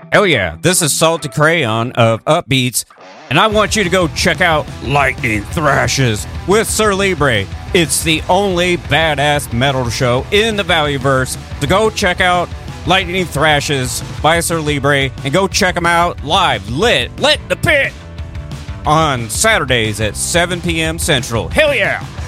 Hell yeah, this is Salty Crayon of Upbeats, and I want you to go check out Lightning Thrashes with Sir Libre. It's the only badass metal show in the Valleyverse. So go check out Lightning Thrashes by Sir Libre, and go check them out live, lit the pit, on Saturdays at 7 p.m. Central. Hell yeah!